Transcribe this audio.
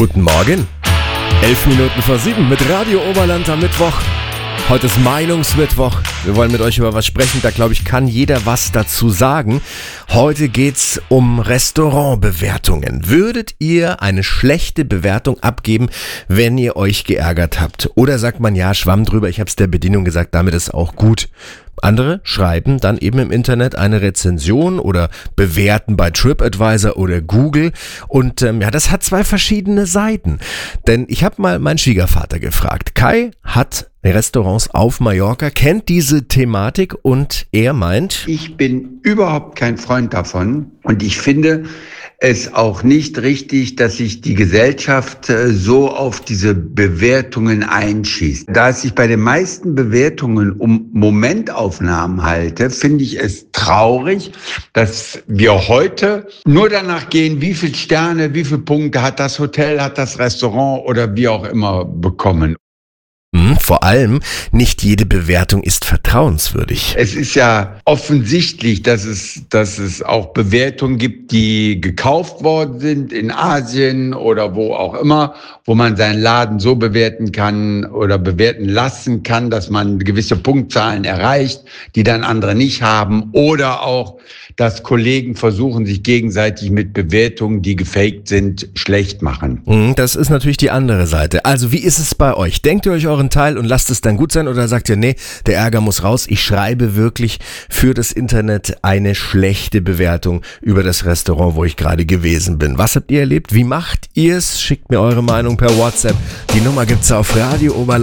Guten Morgen. 7:11 mit Radio Oberland am Mittwoch. Heute ist Meinungsmittwoch. Wir wollen mit euch über was sprechen. Da, glaube ich, kann jeder was dazu sagen. Heute geht's um Restaurantbewertungen. Würdet ihr eine schlechte Bewertung abgeben, wenn ihr euch geärgert habt? Oder sagt man, ja, Schwamm drüber, ich habe es der Bedienung gesagt, damit ist auch gut. Andere schreiben dann eben im Internet eine Rezension oder bewerten bei TripAdvisor oder Google. Und das hat zwei verschiedene Seiten. Denn ich habe mal meinen Schwiegervater gefragt. Kai hat Restaurants auf Mallorca, kennt diese Thematik und er meint: Ich bin überhaupt kein Freund davon und ich finde es auch nicht richtig, dass sich die Gesellschaft so auf diese Bewertungen einschießt. Da es sich bei den meisten Bewertungen um Momentaufnahmen halte, finde ich es traurig, dass wir heute nur danach gehen, wie viele Sterne, wie viele Punkte hat das Hotel, hat das Restaurant oder wie auch immer bekommen. Vor allem, nicht jede Bewertung ist vertrauenswürdig. Es ist ja offensichtlich, dass es auch Bewertungen gibt, die gekauft worden sind in Asien oder wo auch immer, wo man seinen Laden so bewerten kann oder bewerten lassen kann, dass man gewisse Punktzahlen erreicht, die dann andere nicht haben. Oder auch, dass Kollegen versuchen, sich gegenseitig mit Bewertungen, die gefaked sind, schlecht machen. Das ist natürlich die andere Seite. Also wie ist es bei euch? Denkt ihr euch euren Teil und lasst es dann gut sein oder sagt ihr, nee, der Ärger muss raus, ich schreibe wirklich für das Internet eine schlechte Bewertung über das Restaurant, wo ich gerade gewesen bin. Was habt ihr erlebt? Wie macht ihr es? Schickt mir eure Meinung per WhatsApp. Die Nummer gibt's auf Radio Oberland.